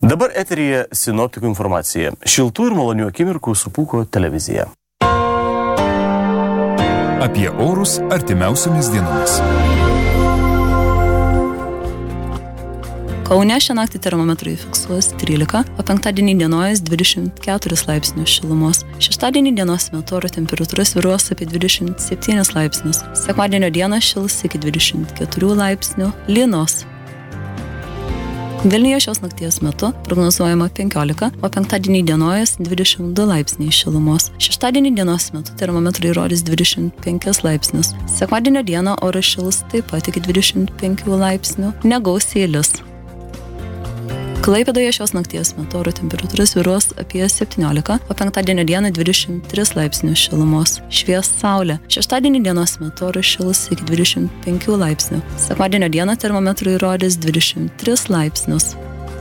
Dabar eteryje sinoptikų informacija. Šiltų ir malonių akimirkų su Pūko televizija. Apie orus artimiausiomis dienomis. Kaune šią naktį termometrai fiksuos 13, o penktadienį dienojas 24 laipsnius šilumos. Šeštadienį dienos metu oro temperatūra svyruos apie 27 laipsnius. Sekmadienio dieną šils iki 24 laipsnių, lynos. Vilniuje šios nakties metu prognozuojama 15, o penktadienį dienojas 22 laipsniai šilumos. Šeštadienį dienos metu termometrai rodys 25 laipsnius. Sekmadienio dieną oras šils taip pat iki 25 laipsnių, negausiai lis. Klaipėdoje šios nakties metu oro temperatūra svyruos apie 17, o penktadienio dieną 23 laipsnius šilumos. Švies saulė. Šeštadienį dienos metu oras šils iki 25 laipsnių. Sekmadienio dieną termometrai rodys 23 laipsnius.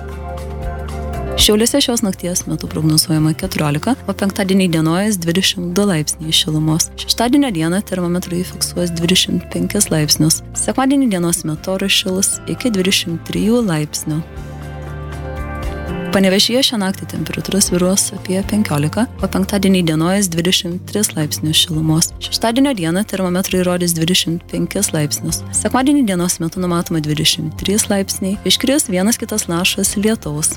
Šiauliuose šios nakties metu prognozuojama 14, o penktadienį dienojas 22 laipsniai šilumos. Šeštadienio dieną termometrai fiksuos 25 laipsnius. Sekmadienį dienos metu oras šils iki 23 laipsnių. Panevėžyje šią naktį temperatūra svyruos apie 15, o penktadienį dienojas 23 laipsnius šilumos. Šeštadienio dieną termometrai rodys 25 laipsnius. Sekmadienį dienos metu numatoma 23 laipsniai, iškris vienas kitas lašas lietaus.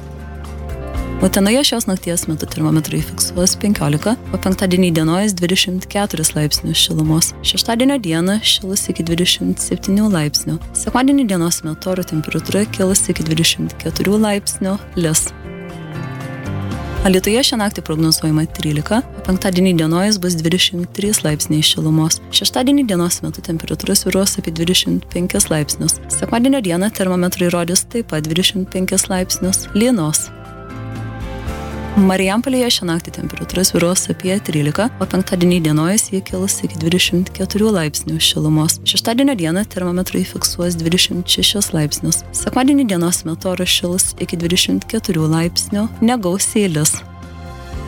Utenoje šios nakties metu termometrai fiksuos 15, o penktadienį dienojas 24 laipsnius šilumos. Šeštadienio dieną šils iki 27 laipsnių. Sekmadienį dienos metu oro temperatūra kils iki 24 laipsnių, lis. Alytuje šią naktį prognozuojama 13, o penktadienį dienojas bus 23 laipsniai šilumos. Šeštadienį dienos metu temperatūra svyruos apie 25 laipsnius. Sekmadienio dieną termometrai rodys taip pat 25 laipsnius, lynos. Marijampolėje šią naktį temperatūra svyruos apie 13, o penktadienį dienojas jie kils iki 24 laipsnių šilumos. Šeštadienio dieną termometrai fiksuos 26 laipsnius. Sekmadienį dienos metu oras šils iki 24 laipsnių, negausiai lis.